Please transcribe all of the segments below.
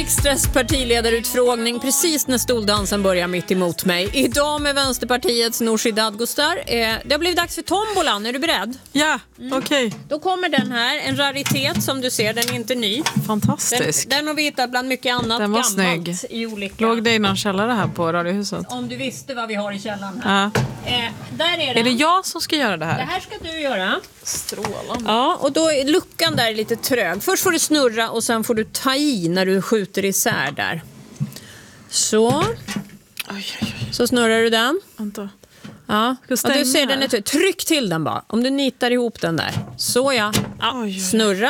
Riksdagens partiledarutfrågning precis när stoldansen börjar mitt emot mig. Idag med Vänsterpartiets Nooshi Dadgostar. Det har blivit dags för tombolan. Är du beredd? Ja, okej. Då kommer den här. En raritet som du ser. Den är inte ny. Fantastisk. Den har vi hittat bland mycket annat den var gammalt. Snygg. I olika... Låg det i någon källare här på Radiohuset? Om du visste vad vi har i källaren här. Ja. Där är Är det jag som ska göra det här? Det här ska du göra. Strålande. Ja, och då är luckan där lite trög. Först får du snurra och sen får du ta i när du skjuter isär där. Så. Oj. Så snurrar du den. Vänta. Ja, och du ser den är tryck till den bara. Om du nitar ihop den där. Så ja. Oj. Snurra.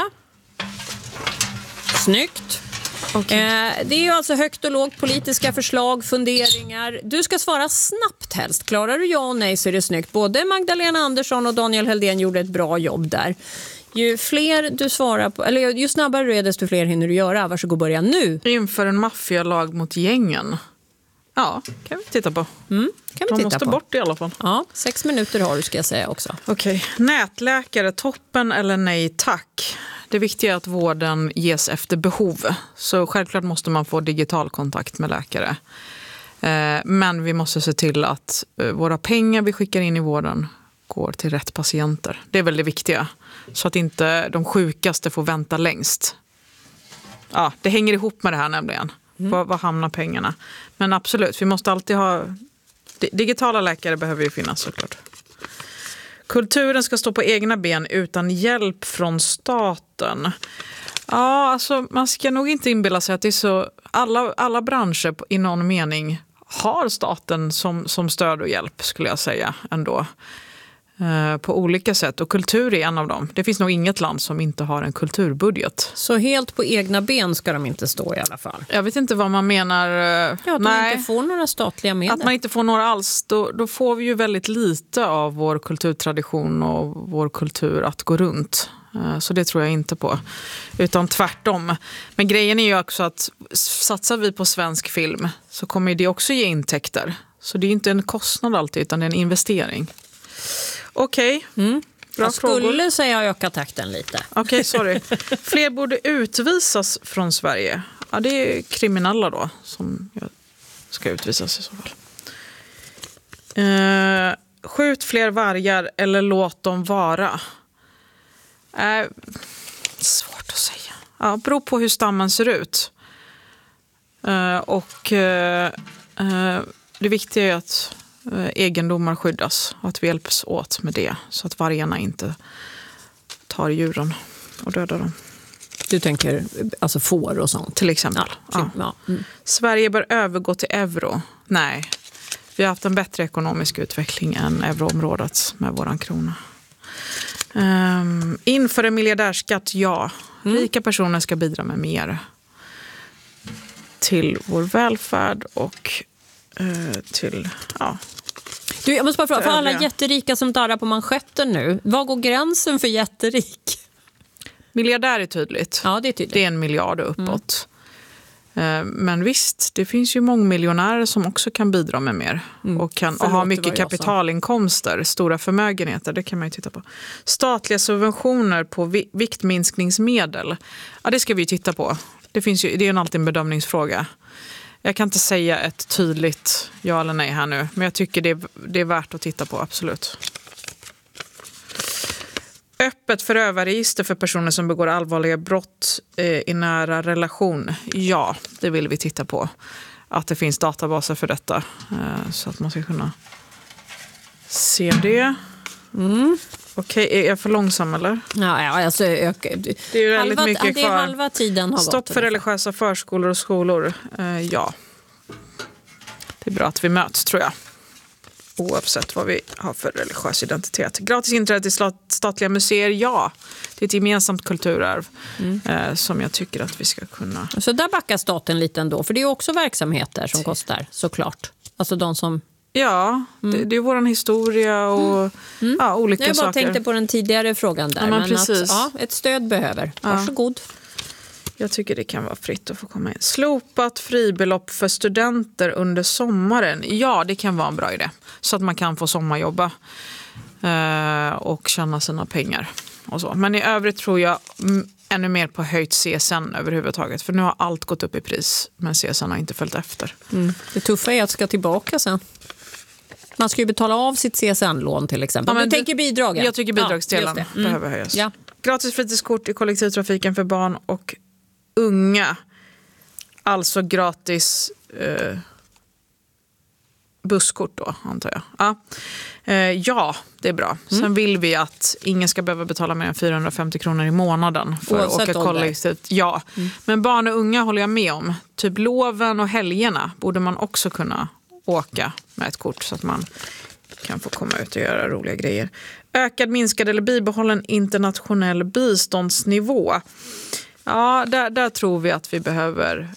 Snyggt. Okay. Det är ju alltså högt och lågt politiska förslag, funderingar. Du ska svara snabbt helst. Klarar du ja och nej så är det snyggt. Både Magdalena Andersson och Daniel Helldén gjorde ett bra jobb där. Ju fler du svarar på, eller ju snabbare du är desto fler hinner du göra. Varsågod, börja nu. Inför en maffialag mot gängen. Ja, kan vi titta på. Kan vi De titta måste på. bort i alla fall. Ja, 6 minuter har du ska jag säga också. Okej. Nätläkare, toppen eller nej tack? Det viktiga är att vården ges efter behov. Så självklart måste man få digital kontakt med läkare. Men vi måste se till att våra pengar vi skickar in i vården går till rätt patienter. Det är väl det viktiga. Så att inte de sjukaste får vänta längst. Ja, det hänger ihop med det här nämligen. Var hamnar pengarna? Men absolut, vi måste alltid ha... Digitala läkare behöver ju finnas såklart. Kulturen ska stå på egna ben utan hjälp från staten. Ja, alltså man ska nog inte inbilla sig att det är så... Alla branscher i någon mening har staten som stöd och hjälp skulle jag säga ändå. På olika sätt. Och kultur är en av dem. Det finns nog inget land som inte har en kulturbudget. Så helt på egna ben ska de inte stå i alla fall. Jag vet inte vad man menar. Ja, att de inte får några statliga medel. Att man inte får några alls. Då får vi ju väldigt lite av vår kulturtradition och vår kultur att gå runt. Så det tror jag inte på. Utan tvärtom. Men grejen är ju också att satsar vi på svensk film så kommer det också ge intäkter. Så det är inte en kostnad alltid utan det är en investering. Okej. Jag skulle säga öka takten lite. Okej, sorry. Fler borde utvisas från Sverige. Ja, det är kriminella då som ska utvisas i så fall. Skjut fler vargar eller låt dem vara. Svårt att säga. Ja, beror på hur stammen ser ut. Det viktiga är att egendomar skyddas och att vi hjälps åt med det så att vargarna inte tar djuren och dödar dem. Du tänker alltså får och sånt? Till exempel. Ja. Sverige bör övergå till euro. Nej, vi har haft en bättre ekonomisk utveckling än euroområdet med våran krona. Inför en miljardärskatt, ja. Rika personer ska bidra med mer till vår välfärd och till, ja. Du, jag måste bara fråga, för alla jätterika som darrar på manschetten nu, vad går gränsen för jätterik? Miljardär är tydligt. Ja, det är tydligt. Det är 1 miljard uppåt. Men visst, det finns ju mångmiljonärer som också kan bidra med mer. Och ha mycket kapitalinkomster, stora förmögenheter, det kan man ju titta på. Statliga subventioner på viktminskningsmedel, ja det ska vi ju titta på. Det är ju alltid en bedömningsfråga. Jag kan inte säga ett tydligt ja eller nej här nu. Men jag tycker det är värt att titta på, absolut. Öppet förövarregister för personer som begår allvarliga brott i nära relation. Ja, det vill vi titta på. Att det finns databaser för detta. Så att man ska kunna se det. Okej, är jag för långsam eller? Ja, alltså det är ju väldigt mycket kvar. Halva tiden har Stopp gått. för religiösa förskolor och skolor. Ja. Det är bra att vi möts, tror jag. Oavsett vad vi har för religiös identitet. Gratis inträde till statliga museer, ja. Det är ett gemensamt kulturarv som jag tycker att vi ska kunna... Så där backar staten lite ändå. För det är också verksamheter som kostar, såklart. Alltså de som... Ja, det är vår historia och olika saker. Jag bara tänkte på den tidigare frågan där. Ja, men precis. Att, ett stöd behöver. Varsågod. Jag tycker det kan vara fritt att få komma in. Slopat fribelopp för studenter under sommaren. Ja, det kan vara en bra idé. Så att man kan få sommarjobba och tjäna sina pengar och så. Men i övrigt tror jag ännu mer på höjt CSN överhuvudtaget. För nu har allt gått upp i pris, men CSN har inte följt efter. Det tuffa är att ska tillbaka sen. Man ska ju betala av sitt CSN-lån till exempel. Ja, men du tänker bidragen? Jag tycker bidragsdelen behöver höjas. Ja. Gratis fritidskort i kollektivtrafiken för barn och unga. Alltså gratis busskort då, antar jag. Ja, det är bra. Sen vill vi att ingen ska behöva betala mer än 450 kronor i månaden för att åka kollektivt. Ja, men barn och unga håller jag med om. Typ loven och helgerna borde man också kunna åka med ett kort så att man kan få komma ut och göra roliga grejer. Ökad, minskad eller bibehållen internationell biståndsnivå. Ja, där tror vi att vi behöver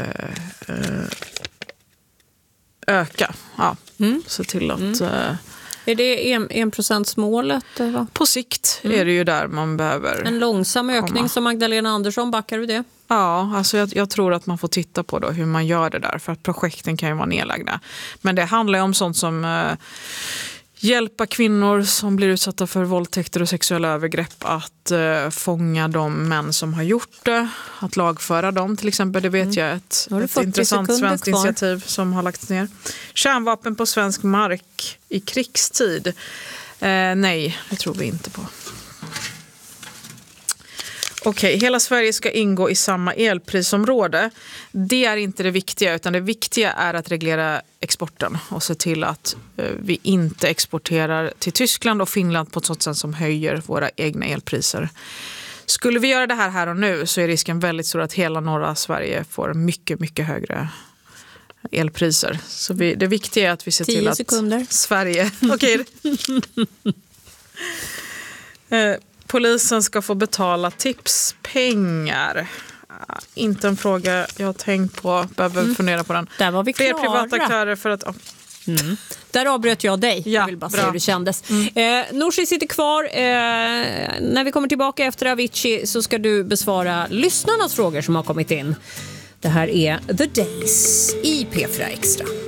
öka. Ja, se till att... Är det 1%-målet? På sikt är det ju där man behöver en långsam ökning som Magdalena Andersson, backar du det? Ja, alltså jag tror att man får titta på då hur man gör det där. För att projekten kan ju vara nedlagda. Men det handlar ju om sånt som hjälpa kvinnor som blir utsatta för våldtäkter och sexuella övergrepp att fånga de män som har gjort det. Att lagföra dem till exempel, det vet jag ett intressant svenskt initiativ som har lagts ner. Kärnvapen på svensk mark i krigstid. Nej, det tror vi inte på. Okej, hela Sverige ska ingå i samma elprisområde. Det är inte det viktiga, utan det viktiga är att reglera exporten och se till att vi inte exporterar till Tyskland och Finland på ett sådant sätt som höjer våra egna elpriser. Skulle vi göra det här och nu så är risken väldigt stor att hela norra Sverige får mycket, mycket högre elpriser. Så det viktiga är att vi ser till att Sverige... Okej. Polisen ska få betala tipspengar. Inte en fråga jag har tänkt på. Behöver fundera på den. Där var vi klara. Fler privata aktörer för att... Där avbröt jag dig. Ja, jag vill bara se hur det kändes. Nooshi sitter kvar. När vi kommer tillbaka efter Avicii så ska du besvara lyssnarnas frågor som har kommit in. Det här är The Days i P4 Extra.